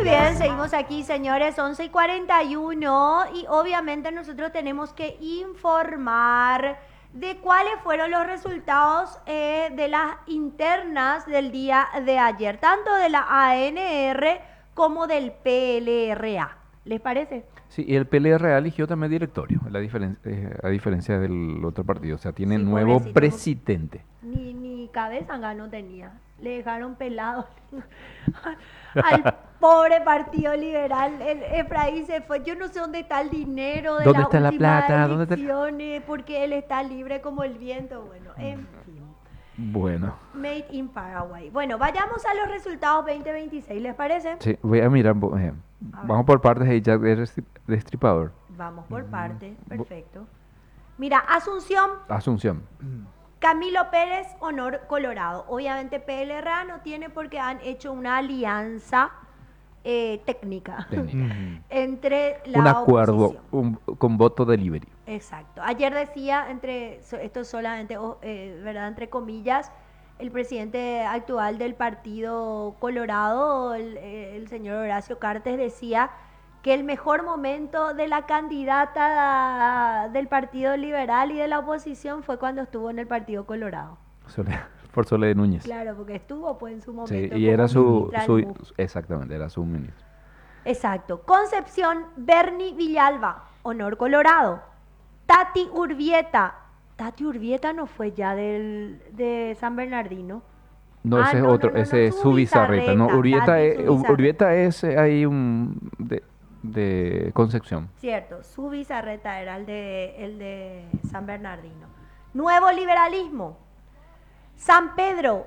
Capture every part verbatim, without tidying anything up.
bien, seguimos aquí, señores, once y cuarenta y uno, y obviamente nosotros tenemos que informar de cuáles fueron los resultados eh, de las internas del día de ayer, tanto de la A N R como del P L R A. ¿Les parece? Sí, y el P L R A eligió también directorio, la diferen- eh, a diferencia del otro partido. O sea, tiene Sí, nuevo pobrecito, presidente. Ni, ni cabeza no tenía. Le dejaron pelado al pobre Partido Liberal. El Efraín se fue. Yo no sé dónde está el dinero de ¿Dónde las está la últimas plata? ¿Dónde está el- elecciones, porque él está libre como el viento. Bueno, en fin. Bueno, Made in Paraguay. Bueno, vayamos a los resultados veinte veintiséis, ¿les parece? sí, voy a mirar. bo- eh, A ver. vamos por partes ahí, Jack de Destri- Destripador. Vamos por partes, bo- perfecto. Mira, Asunción, Asunción. Camilo Pérez, Honor Colorado. Obviamente P L R A no tiene porque han hecho una alianza eh, técnica Técnica. entre la Un acuerdo oposición. un- con voto delivery. Exacto. Ayer decía, entre so- esto es solamente, oh, eh, ¿verdad? Entre comillas, el presidente actual del Partido Colorado, el, eh, el señor Horacio Cartes, decía que el mejor momento de la candidata del Partido Liberal y de la oposición fue cuando estuvo en el Partido Colorado. Sole- por Sole de Núñez. Claro, porque estuvo pues en su Sí, momento y como era su, ministra del su- M U F. exactamente, era su ministro. Exacto. Concepción Bernie Villalba, Honor Colorado. Tati Urbieta. Tati Urbieta no fue ya del, de San Bernardino. No, Ah, ese es no, otro, no, no, ese no, es su su bizarreta. No, bizarreta, Urbieta Tati, es, su Ur- bizarreta. Urbieta es eh, ahí un de, de Concepción. Cierto, su bizarreta era el de, el de San Bernardino. Nuevo liberalismo. San Pedro,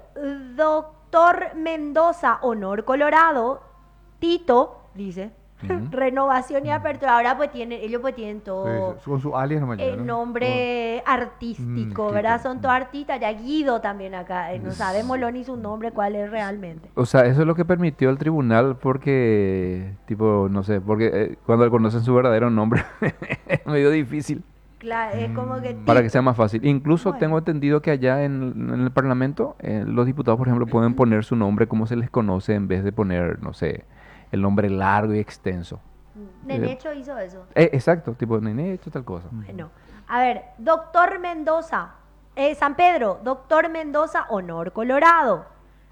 doctor Mendoza, Honor Colorado. Tito, dice. Ujú. Renovación y apertura. Ahora pues tienen, ellos pues tienen todo. Sí, con su alias nomás. El nombre artístico, Mm, ¿verdad? Tito. Son todos artistas. Ya Guido también acá. eh, No sabemos lo ni su nombre, cuál es realmente. O sea, eso es lo que permitió el tribunal porque, tipo, no sé, porque eh, cuando conocen su verdadero nombre es medio difícil Claro, es como que. para que Tito. sea más fácil. Incluso Bueno. tengo entendido que allá en, en el Parlamento eh, los diputados, por ejemplo, pueden poner su nombre como se les conoce en vez de poner, no sé, el nombre largo y extenso. Nenecho hizo eso. Eh, exacto, tipo, nene, hecho tal cosa. Bueno, a ver, doctor Mendoza, eh, San Pedro, doctor Mendoza, Honor Colorado.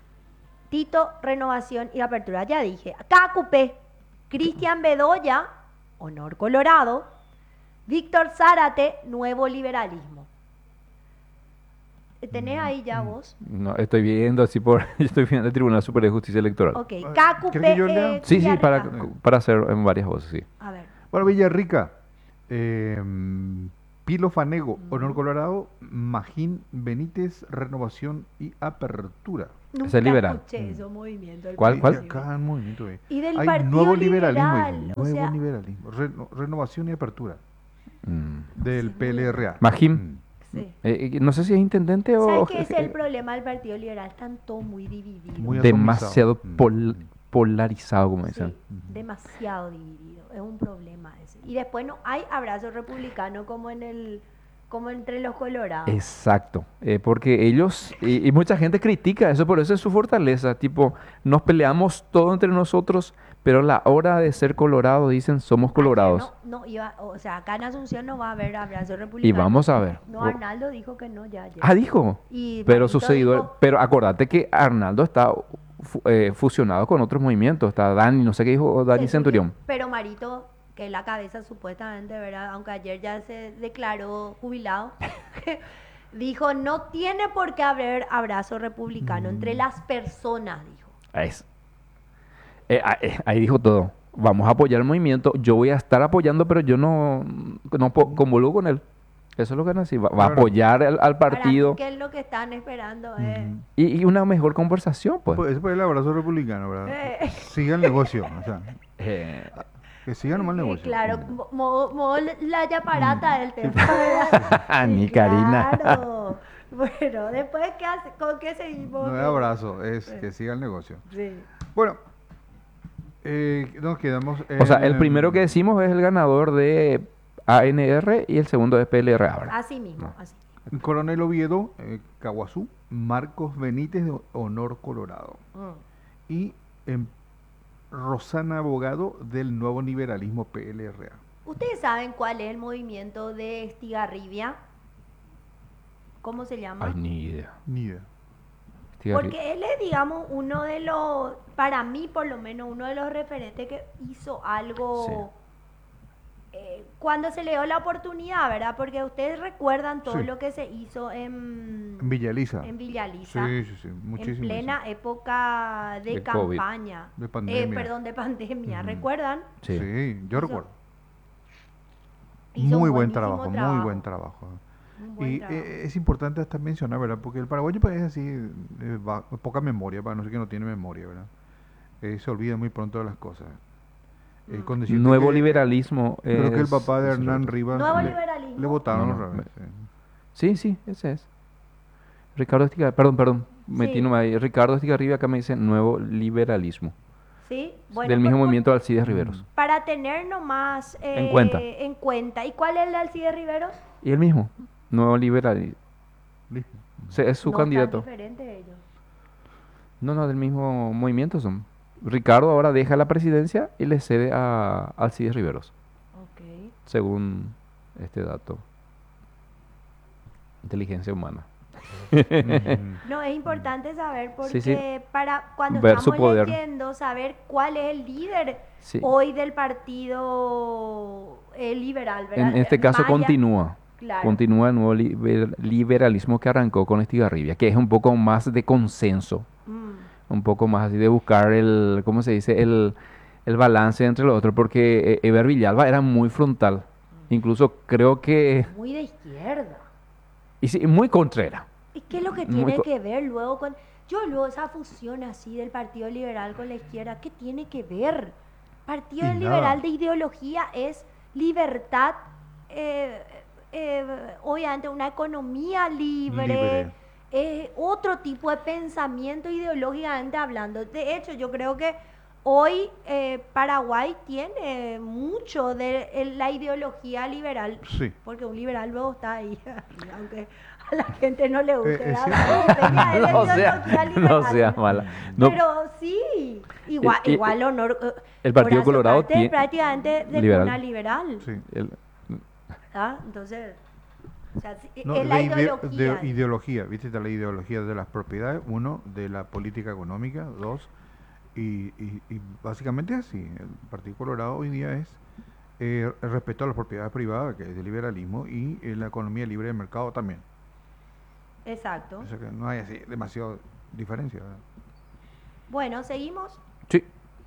Tito, renovación y apertura, ya dije. Cacupé, Cristian Bedoya, Honor Colorado. Víctor Zárate, Nuevo Liberalismo. ¿Tenés ahí ya vos? No, estoy viendo así por, yo estoy viendo el Tribunal Superior de Justicia Electoral. Ok, Ah, Cacupé. ¿querés que yo lea? eh, Sí, sí, para, Villarrica. para hacer en varias voces, sí. A ver. Bueno, Villarrica. eh, Pilo Fanego, Honor Colorado. Magín Benítez, Renovación y Apertura. Nunca liberal. escuché Mm. eso, movimiento. del ¿Cuál, Sí, cuál? Partido. acá en movimiento. eh. Y del Hay Partido nuevo liberalismo. Liberal, dice, o nuevo sea- liberalismo. Reno- renovación y Apertura. Mm. Del Sí, P L R A. Magín. Mm. Sí. Eh, eh, no sé si es intendente o... ¿Sabes qué es eh, el problema del Partido Liberal? Están todos muy divididos. Muy demasiado atomizado. pol- Mm. polarizado, como Sí, dicen. demasiado dividido. Es un problema ese. Y después no hay abrazo republicano como en el como entre los colorados. Exacto, eh, porque ellos, y, y mucha gente critica eso, por eso es su fortaleza, tipo, nos peleamos todo entre nosotros, pero a la hora de ser colorado dicen somos colorados. Ayer No, no iba, o sea, acá en Asunción no va a haber abrazo Y republicano. vamos a ver. No, Arnaldo dijo que no, ya. ayer. Ah, dijo. Y Pero Marito sucedió, dijo- pero acordate que Arnaldo está fu- eh, fusionado con otros movimientos, está Dani, no sé qué dijo Dani Centurión. Pero Marito, que es la cabeza supuestamente, ¿verdad? Aunque ayer ya se declaró jubilado, dijo, no tiene por qué haber abrazo republicano entre las personas, dijo. Es- eh, ah, eh, ahí dijo todo. Vamos a apoyar el movimiento. Yo voy a estar apoyando, pero yo no, no po- convolugo con él. Eso es lo que nací. Va, va a Claro. apoyar al, al Para mí, partido ¿qué es lo que están esperando? Eh, y, y una mejor conversación, pues. Pues ese fue el abrazo republicano, ¿verdad? Eh. Siga el negocio. O sea, Eh, que siga nomás el eh, negocio. claro, mo- mo- mo- la yaparata del tema, ¿verdad? Ni Sí, Karina. claro. Bueno, después, ¿qué hace? ¿Con qué seguimos? No es abrazo, es que siga el negocio. Sí. Bueno, eh, nos quedamos. o sea, el en- primero que decimos es el ganador de A N R y el segundo es P L R A. ¿verdad? Así mismo, así. Coronel Oviedo, eh, Caguazú, Marcos Benítez de Honor Colorado. Mm. Y en Rosana Abogado del Nuevo Liberalismo P L R A. ¿Ustedes saben cuál es el movimiento de Estigarribia? ¿Cómo se llama? Ay, ni idea. Ni idea. Estigarri- Porque él es, digamos, uno de los, para mí por lo menos, uno de los referentes que hizo algo eh, cuando se le dio la oportunidad, ¿verdad? Porque ustedes recuerdan todo Sí. lo que se hizo en, En Villa Elisa. en Villa Elisa, Sí, sí, sí, en muchísimo. plena época de, De COVID. campaña, De Eh, pandemia. perdón, de pandemia, Ujú. ¿recuerdan? Sí, Sí. yo Hizo- recuerdo. Hizo Muy un buen buenísimo trabajo, muy buen trabajo. Un buen Y trabajo. eh, es importante hasta mencionar, ¿verdad? Porque el paraguayo pues, es así, eh, va- poca memoria, para no ser que no tiene memoria, ¿verdad? Eh, se olvida muy pronto de las cosas. Eh, Mm. con decirte Nuevo que- liberalismo. Creo que el es- papá de es Hernán otro. Rivas Nuevo le, liberalismo. le votaron No, otra no, vez. me- sí. Sí, sí, ese es. Ricardo Estigarribia, perdón, perdón, metí Sí. nomás ahí. Ricardo Estigarribia acá me dice nuevo liberalismo. ¿Sí? Bueno, del mismo por- por- movimiento de Alcides Riveros. para tener nomás eh, En cuenta. en cuenta. ¿Y cuál es el de Alcides Riveros? Y el mismo, nuevo liberalismo. Listo. Es su No, candidato. Tan diferentes ellos. No, no, del mismo movimiento son. Ricardo ahora deja la presidencia y le cede a Alcides Riveros, Ok. según este dato. Inteligencia humana. Ujú. No, es importante saber porque Sí, sí. para cuando Ver su estamos poder. leyendo, saber cuál es el líder Sí. hoy del partido eh, liberal, ¿verdad? En este caso Maya- continúa. Claro. Continúa el nuevo liber- liberalismo que arrancó con Estigarribia, que es un poco más de consenso, Mm, un poco más así de buscar el, ¿cómo se dice? El, el balance entre los otros, porque eh, Eber Villalba era muy frontal. Incluso creo que, muy de izquierda. y sí, muy contrera. ¿Y qué es lo que Muy tiene co- que ver luego con... Yo luego esa fusión así del Partido Liberal con la izquierda, ¿qué tiene que ver? Partido Y nada. Liberal de ideología es libertad, eh, eh, obviamente una economía libre, Libre. eh, otro tipo de pensamiento ideológicamente hablando. De hecho, yo creo que hoy eh, Paraguay tiene mucho de eh, la ideología liberal, Sí. porque un liberal luego está ahí, aunque a la gente no le guste. Eh, es ¿verdad? cierto. Venga, es la No sea, ideología no liberal. sea mala. No, Pero sí, igual, Y- y- igual honor. eh, el Partido Horacio Colorado Cartes tie- es prácticamente de liberal. cuna liberal. Sí. el- ¿Ah? Entonces, o sea, sí, No, es la de, ide- ideología. de ideología, ¿viste? Está la ideología de las propiedades, uno, de la política económica, dos, y, y- y básicamente es así. El Partido Colorado hoy día es eh, el respeto a las propiedades privadas, que es el liberalismo, y eh, la economía libre de mercado también. Exacto. O sea que no hay así demasiado diferencia, ¿verdad? Bueno, seguimos. sí,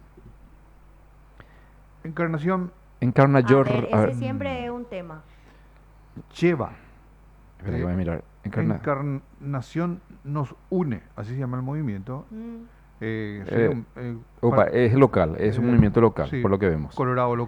Encarnación Encarna A Yor- ver, a ver, ese siempre es un tema. Cheva. espera que voy a mirar. Encarna- Encarnación nos une, así se llama el movimiento. Mm. Eh, sería Eh, un, eh, Opa, para- es local, es un eh, movimiento local, sí, por lo que vemos. Colorado